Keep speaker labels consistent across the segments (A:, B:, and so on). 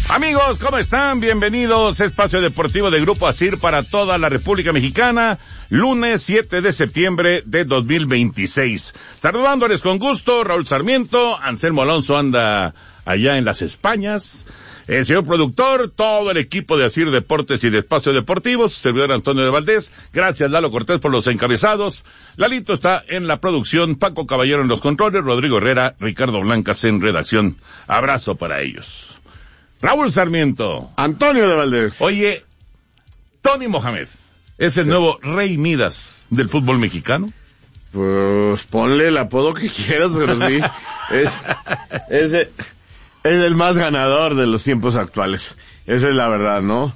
A: Amigos, ¿cómo están? Bienvenidos a Espacio Deportivo de Grupo ASIR para toda la República Mexicana, lunes 7 de septiembre de 2026. Saludándoles con gusto, Raúl Sarmiento, Anselmo Alonso anda allá en las Españas, el señor productor, todo el equipo de ASIR Deportes y de Espacio Deportivo, su servidor Antonio de Valdés, gracias Lalo Cortés por los encabezados, Lalito está en la producción, Paco Caballero en los controles, Rodrigo Herrera, Ricardo Blancas en redacción. Abrazo para ellos. Raúl Sarmiento.
B: Antonio de Valdés.
A: Oye, Tony Mohamed, ¿es el nuevo Rey Midas del fútbol mexicano?
B: Pues ponle el apodo que quieras, pero sí. es el más ganador de los tiempos actuales. Esa es la verdad, ¿no?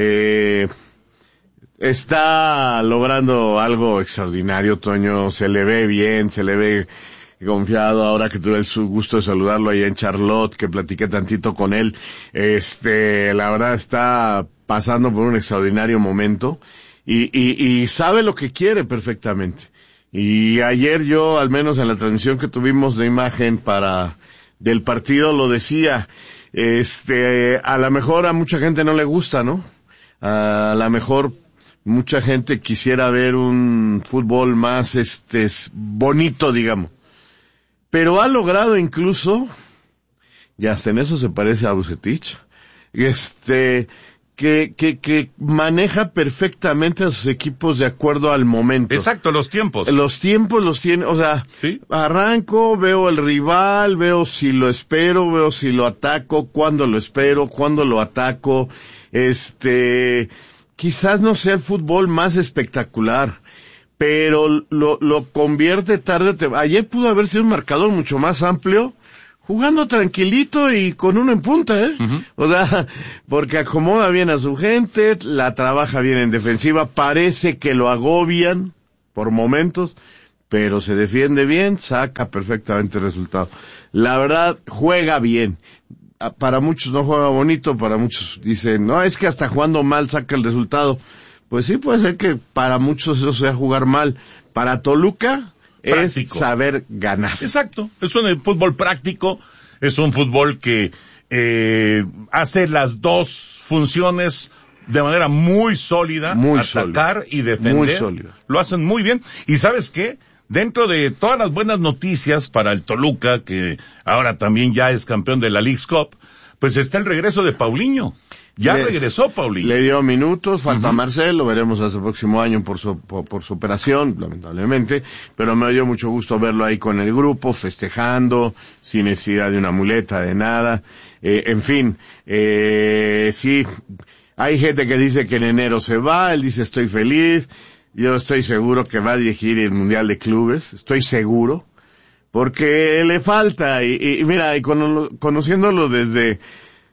B: Está logrando algo extraordinario, Toño. Se le ve bien, se le ve confiado. Ahora que tuve el gusto de saludarlo allá en Charlotte, que platiqué tantito con él, la verdad está pasando por un extraordinario momento y sabe lo que quiere perfectamente. Y ayer yo, al menos en la transmisión que tuvimos de imagen del partido, lo decía, a lo mejor a mucha gente no le gusta, ¿no? A lo mejor mucha gente quisiera ver un fútbol más, bonito, digamos. Pero ha logrado incluso, y hasta en eso se parece a Vucetich, que maneja perfectamente a sus equipos de acuerdo al momento.
A: Exacto, los tiempos.
B: Los tiempos los tiene, o sea, ¿sí? Arranco, veo el rival, veo si lo espero, veo si lo ataco, cuándo lo espero, cuándo lo ataco, quizás no sea el fútbol más espectacular, pero lo convierte tarde. Ayer pudo haber sido un marcador mucho más amplio, jugando tranquilito y con uno en punta, Uh-huh. O sea, porque acomoda bien a su gente, la trabaja bien en defensiva, parece que lo agobian por momentos, pero se defiende bien, saca perfectamente el resultado. La verdad, juega bien. Para muchos no juega bonito, para muchos dicen, no, es que hasta jugando mal saca el resultado. Pues sí, puede ser que para muchos eso sea jugar mal. Para Toluca práctico. Es saber ganar.
A: Exacto. Es un fútbol práctico, es un fútbol que hace las dos funciones de manera muy sólida,
B: muy
A: atacar
B: sólida.
A: Y defender.
B: Muy sólida.
A: Lo hacen muy bien. ¿Y sabes qué? Dentro de todas las buenas noticias para el Toluca, que ahora también ya es campeón de la Leagues Cup, pues está el regreso de Paulinho. Regresó Paulinho.
B: Le dio minutos, falta Marcel, lo veremos hasta el próximo año por su operación, lamentablemente, pero me dio mucho gusto verlo ahí con el grupo, festejando, sin necesidad de una muleta, de nada. En fin, sí, hay gente que dice que en enero se va, él dice estoy feliz, yo estoy seguro que va a dirigir el Mundial de Clubes, estoy seguro, porque le falta, y mira, y conociéndolo desde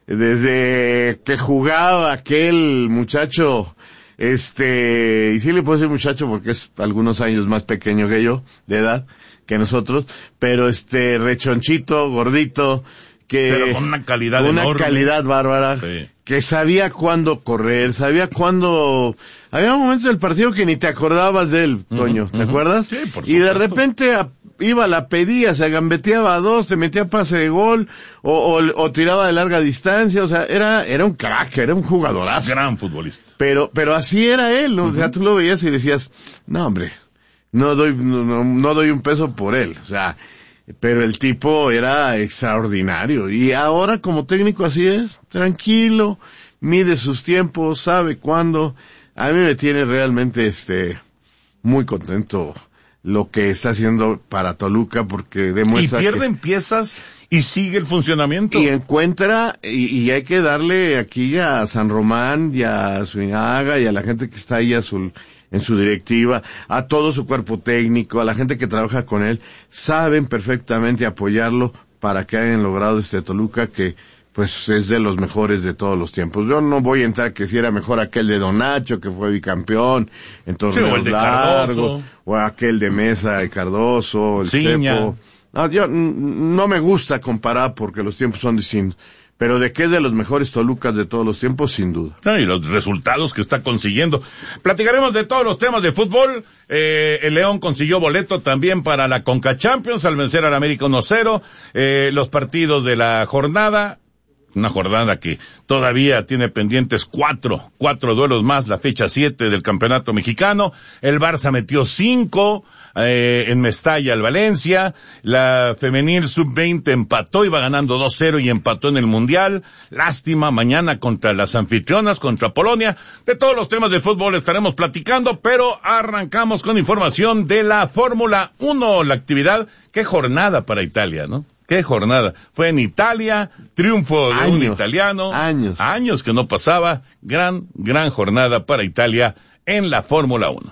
B: que jugaba aquel muchacho, y sí le puedo decir muchacho porque es algunos años más pequeño que yo, de edad, que nosotros, pero rechonchito, gordito,
A: pero con una calidad enorme.
B: Una calidad bárbara, sí. Que sabía cuándo correr, sabía cuándo. Había momentos del partido que ni te acordabas de él, Toño, ¿te acuerdas?
A: Sí, por supuesto.
B: Y de repente la pedía, se gambeteaba a dos, te metía pase de gol, o tiraba de larga distancia, o sea, era un crack, era un jugadorazo.
A: Gran futbolista.
B: Pero así era él, ¿no? O sea, tú lo veías y decías, no hombre, no doy un peso por él, o sea, pero el tipo era extraordinario, y ahora como técnico así es, tranquilo, mide sus tiempos, sabe cuándo. A mí me tiene realmente muy contento lo que está haciendo para Toluca, porque demuestra
A: y pierden piezas y sigue el funcionamiento.
B: Y encuentra, y hay que darle aquí a San Román y a Zúñiga y a la gente que está ahí en su directiva, a todo su cuerpo técnico, a la gente que trabaja con él, saben perfectamente apoyarlo para que hayan logrado Toluca que pues es de los mejores de todos los tiempos. Yo no voy a entrar que si era mejor aquel de Don Nacho, que fue bicampeón en torneos largos, o aquel de Mesa y Cardoso, el Cepo. No, yo no me gusta comparar porque los tiempos son distintos. Pero de que es de los mejores Tolucas de todos los tiempos, sin duda.
A: Y los resultados que está consiguiendo. Platicaremos de todos los temas de fútbol. El León consiguió boleto también para la Conca Champions al vencer al América 1-0. Los partidos de la jornada. una jornada que todavía tiene pendientes cuatro duelos más, la fecha 7 del campeonato mexicano. El Barça metió 5 en Mestalla al Valencia. La femenil sub-20 empató, iba ganando 2-0 y empató en el Mundial. Lástima, mañana contra las anfitrionas, contra Polonia. De todos los temas de fútbol estaremos platicando, pero arrancamos con información de la Fórmula 1, la actividad. Qué jornada para Italia, ¿no? Qué jornada. Fue en Italia, triunfo de un italiano. Años que no pasaba. Gran jornada para Italia en la Fórmula 1.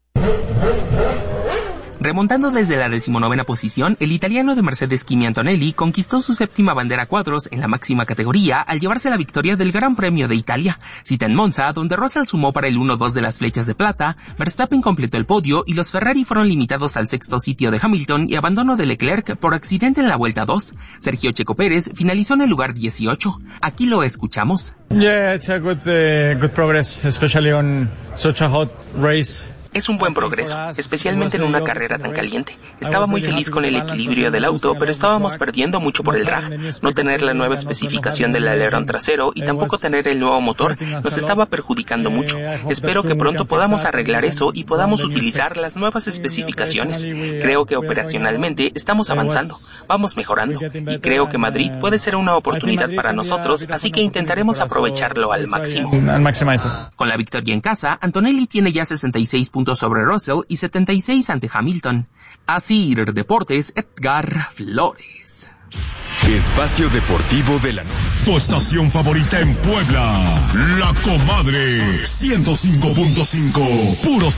C: Remontando desde la 19ª posición, el italiano de Mercedes Kimi Antonelli conquistó su 7ª bandera cuadros en la máxima categoría al llevarse la victoria del Gran Premio de Italia. Cita en Monza, donde Russell sumó para el 1-2 de las flechas de plata, Verstappen completó el podio y los Ferrari fueron limitados al 6º sitio de Hamilton y abandono de Leclerc por accidente en la vuelta 2. Sergio Checo Pérez finalizó en el lugar 18. Aquí lo escuchamos.
D: Yeah, it's a good progress, especially on such a hot race.
C: Es un buen progreso, especialmente en una carrera tan caliente. Estaba muy feliz con el equilibrio del auto, pero estábamos perdiendo mucho por el drag. No tener la nueva especificación del alerón trasero y tampoco tener el nuevo motor nos estaba perjudicando mucho. Espero que pronto podamos arreglar eso y podamos utilizar las nuevas especificaciones. Creo que operacionalmente estamos avanzando, vamos mejorando, y creo que Madrid puede ser una oportunidad para nosotros, así que intentaremos aprovecharlo al máximo. Con la victoria en casa, Antonelli tiene ya 66 puntos sobre Russell y 76 ante Hamilton. Asir Deportes, Edgar Flores.
E: Espacio Deportivo de la Noche.
F: Tu estación favorita en Puebla, La Comadre 105.5, puro